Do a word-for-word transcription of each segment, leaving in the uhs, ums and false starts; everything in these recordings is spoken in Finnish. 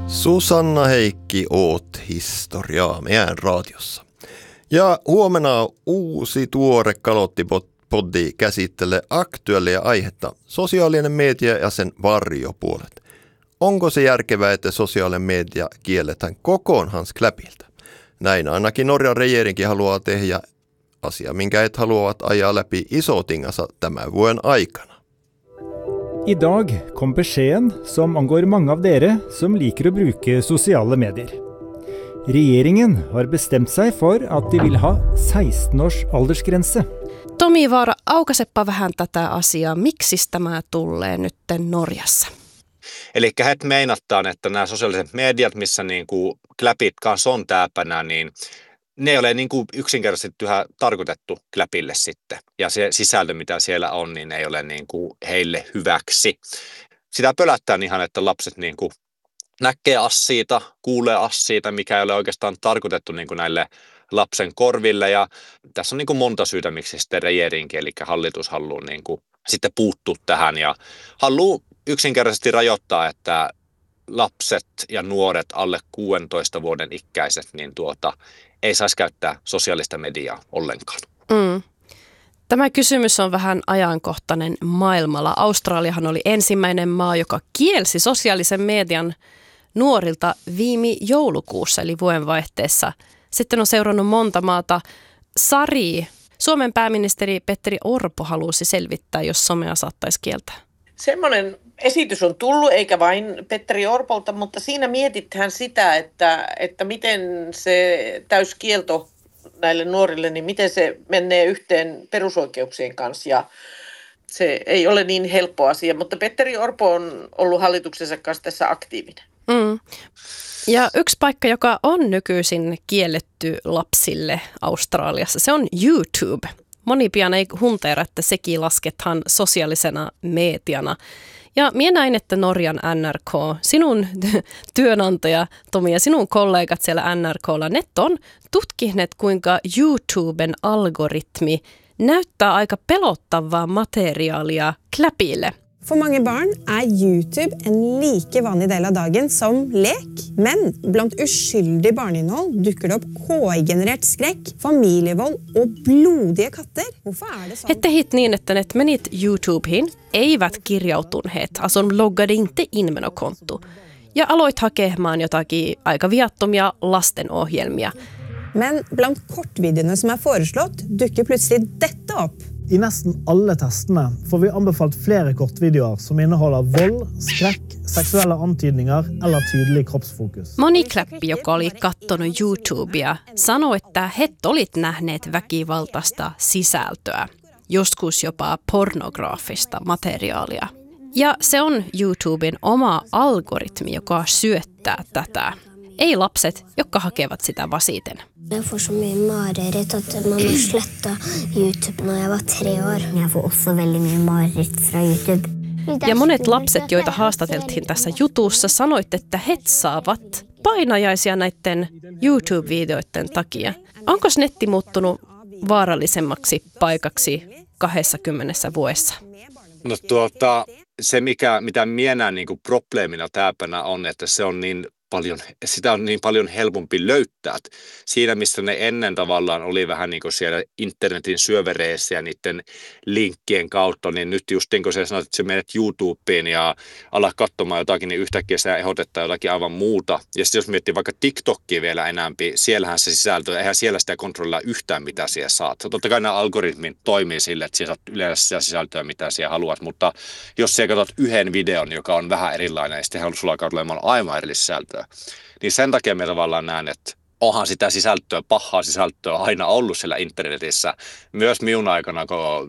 Susanna Heikki oot historiaa meidän raadiossa. Ja huomenna uusi tuore Kalottipoddi käsittelee aktuellia aihetta, sosiaalinen media ja sen varjopuolet. Onko se järkevää, että sosiaalinen media kielletään kokonaan Clapilta? Näin ainakin Norjan regerinkin haluaa tehdä, asia minkä et haluavat ajaa läpi Isotingassa tämän vuoden aikana. I dag kom beskjeden som angår mange av dere som liker å bruke sosiale medier. Regeringen har bestemt seg for at de vil ha seksten års aldersgrense. Tomi Vaara, aukaisepa vähän tätä asiaa. Miksi tämä tulee nyt Norjassa? Eli he meinattaan, että nämä sosiaaliset mediat, missä niin kuin Clapit kanssa on tääpänä, niin ne ei ole niin kuin yksinkertaisesti yhä tarkoitettu Clapille sitten. Ja se sisältö, mitä siellä on, niin ei ole niin kuin heille hyväksi. Sitä pölättää ihan, että lapset niin kuin näkee assiita, kuulee assiita, mikä ei ole oikeastaan tarkoitettu niin kuin näille lapsen korville. Ja tässä on niin kuin monta syytä, miksi sitten regerinki, eli hallitus haluaa niin kuin sitten puuttua tähän ja haluaa yksinkertaisesti rajoittaa, että lapset ja nuoret alle kuudentoista vuoden ikäiset niin tuota, ei saisi käyttää sosiaalista mediaa ollenkaan. Mm. Tämä kysymys on vähän ajankohtainen maailmalla. Australiahan oli ensimmäinen maa, joka kielsi sosiaalisen median nuorilta viime joulukuussa, eli vuodenvaihteessa. Sitten on seurannut monta maata. Sari, Suomen pääministeri Petteri Orpo halusi selvittää, jos somea saattaisi kieltää. Semmoinen esitys on tullut, eikä vain Petteri Orpolta, mutta siinä mietitään sitä, että, että miten se täyskielto näille nuorille, niin miten se menee yhteen perusoikeuksien kanssa. Ja se ei ole niin helppo asia, mutta Petteri Orpo on ollut hallituksensa kanssa tässä aktiivinen. Mm. Ja yksi paikka, joka on nykyisin kielletty lapsille Australiassa, se on YouTube. Moni pian ei hunteera, että sekin lasketaan sosiaalisena mediana. Ja minä näin, että Norjan N R K, sinun työnantaja Tomi ja sinun kollegat siellä N R K:lla, ne on tutkineet, kuinka YouTuben algoritmi näyttää aika pelottavaa materiaalia Clapille. For mange barn er YouTube en like vanlig del av dagen som lek, men blant uskyldig barneinnhold dukker det opp K I-generert skrekk, familievold og blodige katter. Hvorfor er det sånn? He tehit niin, että ne menit YouTubeen, eivät kirjautuneet, alltså de loggade inte in med något konto. Ja aloit hakemaan jotakin aika viattomia lastenohjelmia. Men blant kortvideoene som er foreslått, dukker plutselig dette opp. I nesten alle testene får vi anbefalt flere kortvideoer som inneholder vold, skrekk, seksuelle antydninger eller tydelig kroppsfokus. Moni Clappi, joka oli kattonut YouTubea, sanoi, että he olit nähneet väkivaltaista sisältöä, joskus jopa pornograafista materiaalia. Ja se on YouTuben oma algoritmi, joka syöttää tätä. Ei lapset, jotka hakevat sitä vasiten. Jeg får så mye mareritt at mamma sletta YouTube når jeg var tre år. Jeg får også veldig mye mareritt fra YouTube. Ja monet lapset, joita haastateltiin tässä jutussa, sanoivat, että he saavat painajaisia näiden YouTube-videoiden takia. Onko netti muuttunut vaarallisemmaksi paikaksi kaksikymmentä vuodessa? No tuota, se mikä, mitä minä näen niin kuin probleemina täälläpänä on, että se on niin paljon, sitä on niin paljon helpompi löytää. Siinä, missä ne ennen tavallaan oli vähän niin kuin siellä internetin syövereissä ja niiden linkkien kautta, niin nyt just niin kuin sä sanoit, että sä menet YouTubeen ja ala katsomaan jotakin, niin yhtäkkiä sä ehdotetaan jotakin aivan muuta. Ja sitten jos miettii vaikka TikTokia vielä enemmän, siellähän se sisältö, eihän siellä sitä kontrolloida yhtään, mitä siellä saat. Totta kai nämä algoritmit toimii sille, että siellä saat yleensä sitä sisältöä, mitä siellä haluat, mutta jos sä katsot yhden videon, joka on vähän erilainen, ja sitten haluat sulla katsomaan aivan erillistä sisältöä, niin sen takia me tavallaan näen, että onhan sitä sisältöä, pahaa sisältöä aina ollut siellä internetissä. Myös minun aikana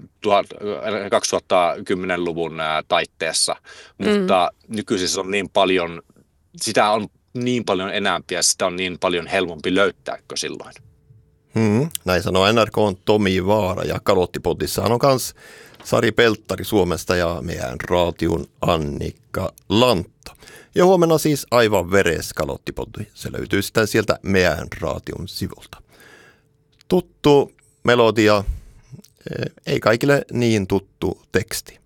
kaksituhattakymmenluvun taitteessa, mutta mm. nykyisin on niin paljon, sitä on niin paljon enämpiä, sitä on niin paljon helpompi löytää kuin silloin. Hmm, näin sanoo N R K:n Tomi Vaara ja Kalottipodissa on myös Sari Pelttari Suomesta ja meidän raation Annikka Lantto. Ja huomenna siis aivan veres Kalottipoddi. Se löytyy sitten sieltä meidän raation sivulta. Tuttu melodia, ei kaikille niin tuttu teksti.